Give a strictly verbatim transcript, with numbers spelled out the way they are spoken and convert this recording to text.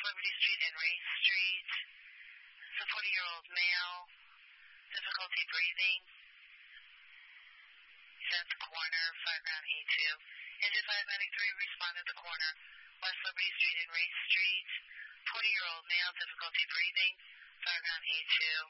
Liberty Street and Race Street. It's a forty-year-old male, difficulty breathing. He's at the corner, Fireground E two. Engine five ninety-three, respond at the corner, West Liberty Street and Race Street. forty-year-old male, difficulty breathing, Fireground E two.